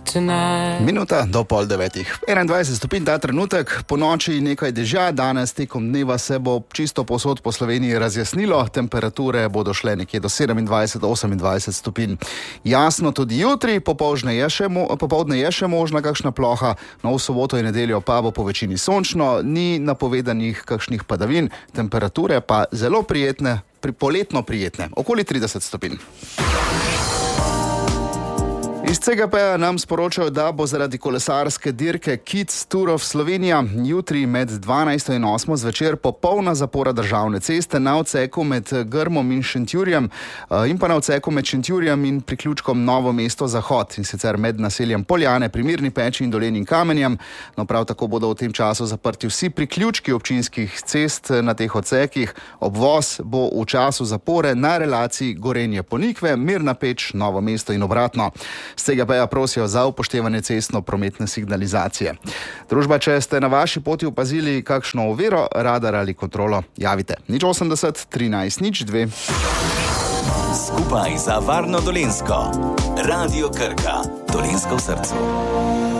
Minuta do 8:30. 21 stopinj ta trenutek, po noči nekaj dežja, danes tekom dneva se bo čisto povsod po Sloveniji razjasnilo, temperature bodo šle nekje do 27-28 stopinj. Jasno tudi jutri, popoldne je še možna kakšna ploha, no v soboto in nedeljo pa bo po večini sončno, ni napovedanih kakšnih padavin, temperature pa zelo prijetne, poletno prijetne, okoli 30 stopinj. Iz CGP nam sporočajo, da bo zaradi kolesarske dirke Kids Tour of Slovenija jutri med 12. in 8. zvečer popolna zapora državne ceste na odseku med Grmom in Šentjurjem in pa na odseku med Šentjurjem in priključkom Novo mesto Zahod, in sicer med naseljem Poljane pri Mirni Peči in Dolenjim Kamenjem. No, prav tako bodo v tem času zaprti vsi priključki občinskih cest na teh odsekih. Obvoz bo v času zapore na relaciji Gorenje-Ponikve, Mirna Peč, Novo mesto in obratno. Z CGP-ja prosijo za upoštevanje cestno-prometne signalizacije. Družba, če ste na vaši poti opazili kakšno oviro, radar ali kontrolo, javite. 080 13 02. Skupaj za varno Dolenjsko. Radio Krka. Dolenjsko v srcu.